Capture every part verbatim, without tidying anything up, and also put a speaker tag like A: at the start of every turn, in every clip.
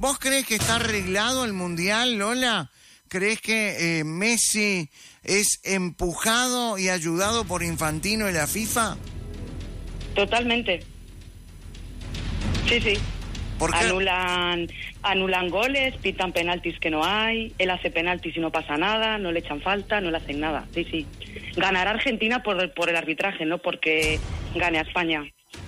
A: ¿Vos crees que está arreglado el Mundial, Lola? ¿Crees que eh, Messi es empujado y ayudado por Infantino y la FIFA?
B: Totalmente. Sí, sí.
A: ¿Por qué?
B: Anulan, anulan goles, pitan penaltis que no hay, él hace penaltis y no pasa nada, no le echan falta, no le hacen nada. Sí, sí. Ganará Argentina por el, por el arbitraje, no porque gane a España.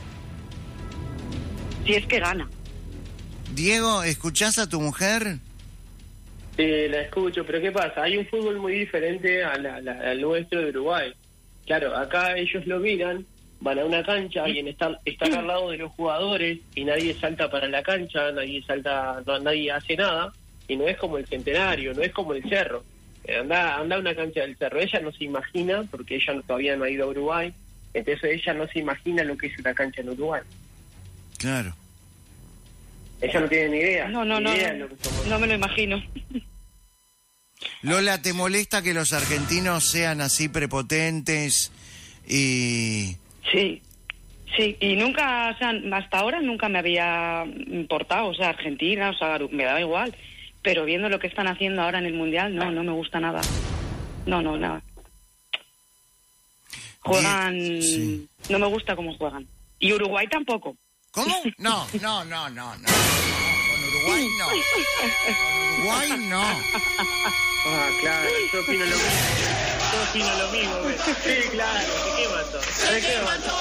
B: Si es que gana.
A: Diego, ¿escuchás a tu mujer?
C: Sí, la escucho, pero ¿qué pasa? Hay un fútbol muy diferente a la, la, al nuestro de Uruguay. Claro, acá ellos lo miran, van a una cancha, alguien está, está al lado de los jugadores y nadie salta para la cancha, nadie salta, no, nadie hace nada, y no es como el Centenario, no es como el Cerro. Eh, anda, anda a una cancha del Cerro, ella no se imagina, porque ella no, todavía no ha ido a Uruguay, entonces ella no se imagina lo que es una cancha en Uruguay.
A: Claro.
C: Ella no tiene ni idea.
B: No, no,
C: ni
B: no,
C: idea
B: no,
C: de lo que somos.
B: no me lo imagino.
A: Lola, ¿te molesta que los argentinos sean así prepotentes y...?
B: Sí, sí, y nunca, o sea, hasta ahora nunca me había importado, o sea, Argentina, o sea, me daba igual, pero viendo lo que están haciendo ahora en el Mundial, no, no me gusta nada. No, no, nada. Juegan,
A: Sí.
B: no me gusta cómo juegan. Y Uruguay tampoco.
A: ¿Cómo? No, no, no, no, no. Con Uruguay no. Con Uruguay no.
C: Ah, claro, yo opino lo mismo. Yo opino lo mismo. güey. Sí, claro, se quema todo. Se quema todo.